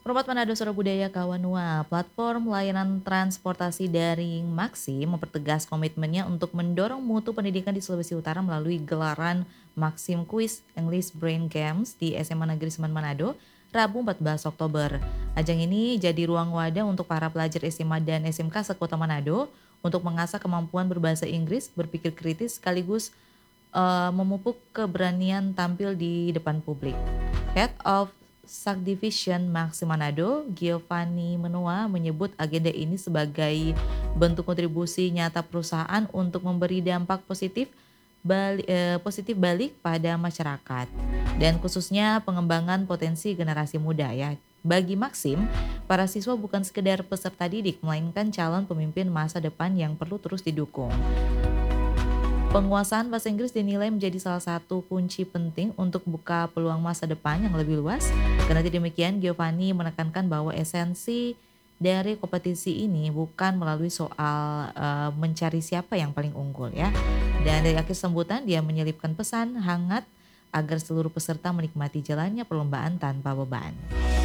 Perempat Manado Suara Budaya Kawanua, platform layanan transportasi daring Maxim mempertegas komitmennya untuk mendorong mutu pendidikan di Sulawesi Utara melalui gelaran Maxim Quiz English Brain Games di SMA Negeri Seman Manado, Rabu 14 Oktober. Ajang ini jadi ruang wadah untuk para pelajar SMA dan SMK sekota Manado untuk mengasah kemampuan berbahasa Inggris, berpikir kritis, sekaligus memupuk keberanian tampil di depan publik. Head of Subdivision Maxi Manado, Giovanni Menua menyebut agenda ini sebagai bentuk kontribusi nyata perusahaan untuk memberi dampak positif balik pada masyarakat dan khususnya pengembangan potensi generasi muda ya. Bagi Maxim, para siswa bukan sekedar peserta didik melainkan calon pemimpin masa depan yang perlu terus didukung. Penguasaan bahasa Inggris dinilai menjadi salah satu kunci penting untuk buka peluang masa depan yang lebih luas. Kendati demikian, Giovanni menekankan bahwa esensi dari kompetisi ini bukan melalui soal mencari siapa yang paling unggul ya. Dan dari akhir sambutan dia menyelipkan pesan hangat agar seluruh peserta menikmati jalannya perlombaan tanpa beban.